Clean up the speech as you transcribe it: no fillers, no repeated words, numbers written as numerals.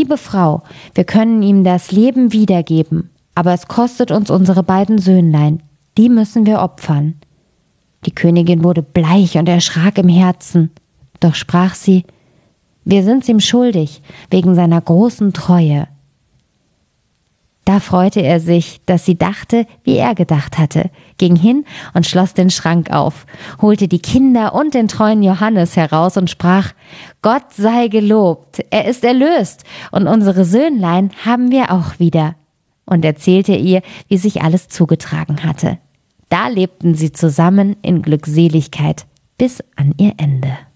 Liebe Frau, wir können ihm das Leben wiedergeben, aber es kostet uns unsere beiden Söhnlein, die müssen wir opfern. Die Königin wurde bleich und erschrak im Herzen. Doch sprach sie: Wir sind's ihm schuldig, wegen seiner großen Treue. Da freute er sich, dass sie dachte, wie er gedacht hatte, ging hin und schloss den Schrank auf, holte die Kinder und den treuen Johannes heraus und sprach: Gott sei gelobt, er ist erlöst, und unsere Söhnlein haben wir auch wieder. Und erzählte ihr, wie sich alles zugetragen hatte. Da lebten sie zusammen in Glückseligkeit bis an ihr Ende.